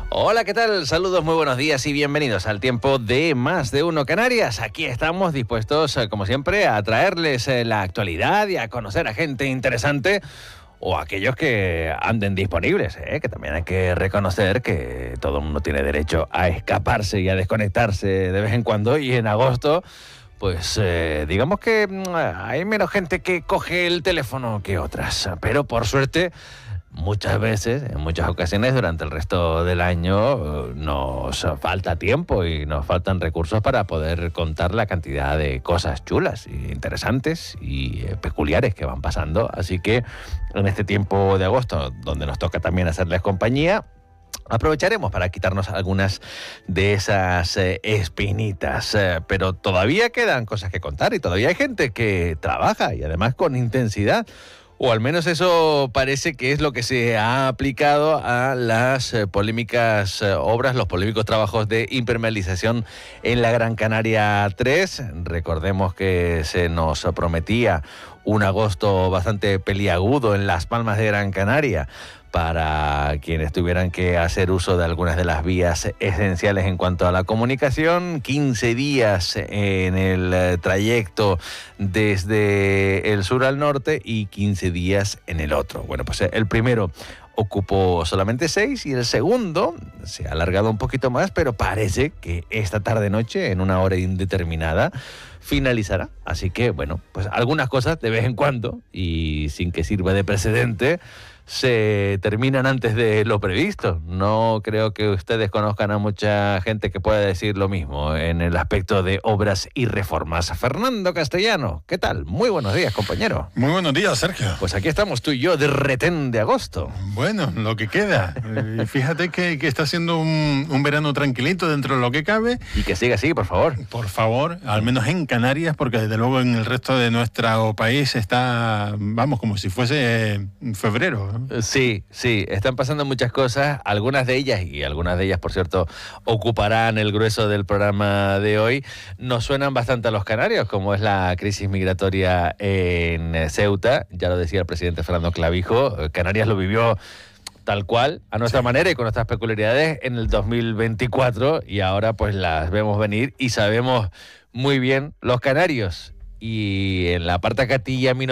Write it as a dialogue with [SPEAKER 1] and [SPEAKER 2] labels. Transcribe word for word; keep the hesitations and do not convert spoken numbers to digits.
[SPEAKER 1] Hola, ¿qué tal? Saludos, muy buenos días y bienvenidos al tiempo de Más de Uno Canarias. Aquí estamos dispuestos, como siempre, a traerles la actualidad y a conocer a gente interesante o a aquellos que anden disponibles, ¿eh? Que también hay que reconocer que todo el mundo tiene derecho a escaparse y a desconectarse de vez en cuando, y en agosto pues eh, digamos que hay menos gente que coge el teléfono que otras, pero por suerte muchas veces, en muchas ocasiones durante el resto del año nos falta tiempo y nos faltan recursos para poder contar la cantidad de cosas chulas e interesantes y peculiares que van pasando. Así que en este tiempo de agosto, donde nos toca también hacerles compañía, aprovecharemos para quitarnos algunas de esas eh, espinitas, eh, pero todavía quedan cosas que contar y todavía hay gente que trabaja y además con intensidad. O al menos eso parece que es lo que se ha aplicado a las eh, polémicas eh, obras, los polémicos trabajos de impermeabilización en la Gran Canaria tres. Recordemos que se nos prometía un agosto bastante peliagudo en Las Palmas de Gran Canaria para quienes tuvieran que hacer uso de algunas de las vías esenciales en cuanto a la comunicación. quince días en el trayecto desde el sur al norte y quince días en el otro. Bueno, pues el primero ocupó solamente seis y el segundo se ha alargado un poquito más, pero parece que esta tarde-noche, en una hora indeterminada, finalizará. Así que, bueno, pues algunas cosas de vez en cuando, y sin que sirva de precedente, se terminan antes de lo previsto. No creo que ustedes conozcan a mucha gente que pueda decir lo mismo en el aspecto de obras y reformas. Fernando Castellano, ¿qué tal? Muy buenos días, compañero.
[SPEAKER 2] Muy buenos días, Sergio.
[SPEAKER 1] Pues aquí estamos tú y yo de retén de agosto.
[SPEAKER 2] Bueno, lo que queda. Eh, fíjate que, que está siendo un, un verano tranquilito dentro de lo que cabe.
[SPEAKER 1] Y que siga así, por favor.
[SPEAKER 2] Por favor, al menos en Canarias, porque desde luego en el resto de nuestro país está, vamos, como si fuese eh, febrero, ¿no?
[SPEAKER 1] Sí, sí, están pasando muchas cosas, algunas de ellas, y algunas de ellas, por cierto, ocuparán el grueso del programa de hoy, nos suenan bastante a los canarios, como es la crisis migratoria en Ceuta. Ya lo decía el presidente Fernando Clavijo, Canarias lo vivió tal cual, a nuestra sí. manera y con nuestras peculiaridades en el dos mil veinticuatro, y ahora pues las vemos venir y sabemos muy bien los canarios. Y en la parte Catilla